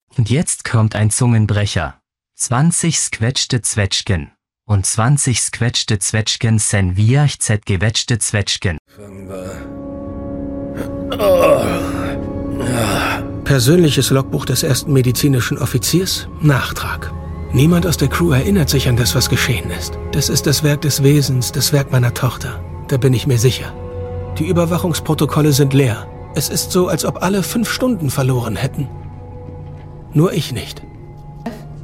Und jetzt kommt ein Zungenbrecher. 20 squetschte Zwetschgen. Und 20 squetschte Zwetschgen sen viachzet gewetschte Zwetschgen. Persönliches Logbuch des ersten medizinischen Offiziers. Nachtrag. Niemand aus der Crew erinnert sich an das, was geschehen ist. Das ist das Werk des Wesens, das Werk meiner Tochter. Da bin ich mir sicher. Die Überwachungsprotokolle sind leer. Es ist so, als ob alle 5 Stunden verloren hätten. Nur ich nicht.